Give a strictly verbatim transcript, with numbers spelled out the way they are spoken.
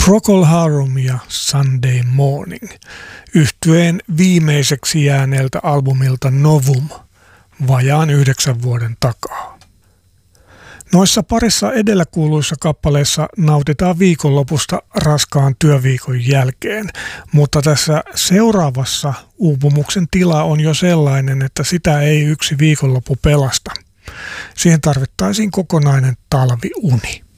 Procol Harum ja Sunday Morning yhtyeen viimeiseksi jääneeltä albumilta Novum vajaan yhdeksän vuoden takaa. Noissa parissa edellä kuuluissa kappaleissa nautitaan viikonlopusta raskaan työviikon jälkeen, mutta tässä seuraavassa uupumuksen tila on jo sellainen, että sitä ei yksi viikonloppu pelasta. Siihen tarvittaisiin kokonainen talviuni.